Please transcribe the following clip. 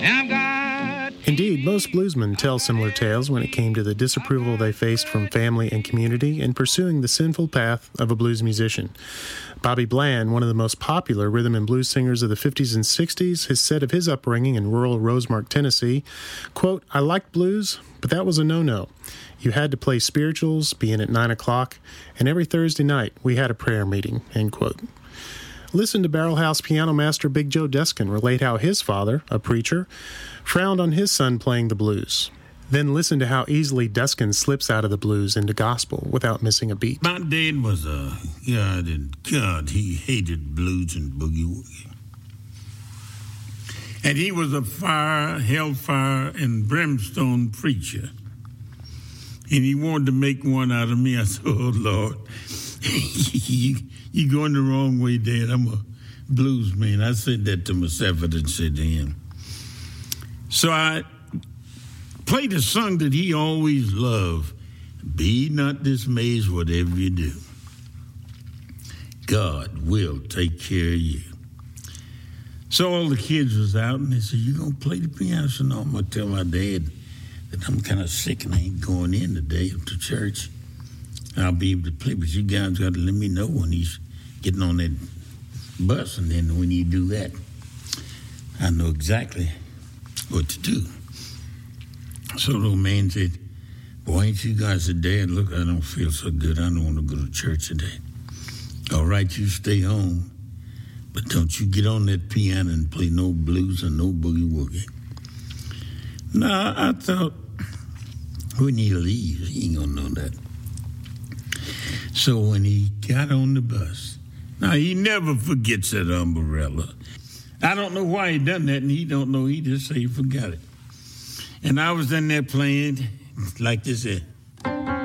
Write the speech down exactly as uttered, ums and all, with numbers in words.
I've got... Indeed, most bluesmen tell similar tales when it came to the disapproval they faced from family and community in pursuing the sinful path of a blues musician. Bobby Bland, one of the most popular rhythm and blues singers of the fifties and sixties, has said of his upbringing in rural Rosemark, Tennessee, quote, "I liked blues, but that was a no-no. You had to play spirituals, be in at nine o'clock, and every Thursday night we had a prayer meeting," end quote. Listen to Barrel House piano master Big Joe Deskin relate how his father, a preacher, frowned on his son playing the blues. Then listen to how easily Deskin slips out of the blues into gospel without missing a beat. My dad was a God, and God, he hated blues and boogie-woogie. And he was a fire, hellfire, and brimstone preacher. And he wanted to make one out of me. I said, "Oh, Lord, you, you're going the wrong way, Dad. I'm a blues man." I said that to myself. I didn't say to him. So I played a song that he always loved. "Be not dismayed, whatever you do. God will take care of you." So all the kids was out, and they said, "You gonna play the piano?" I said, "No, I'm gonna tell my dad that I'm kind of sick and I ain't going in today to church. I'll be able to play, but you guys got to let me know when he's getting on that bus, and then when you do that, I know exactly what to do." So the old man said, "Boy, ain't you guys a dad? Look, I don't feel so good. I don't want to go to church today." "All right, you stay home, but don't you get on that piano and play no blues and no boogie-woogie." Now, I thought, when he leaves, he ain't gonna know that. So when he got on the bus, now he never forgets that umbrella. I don't know why he done that, and he don't know. He just say he forgot it. And I was in there playing like this here.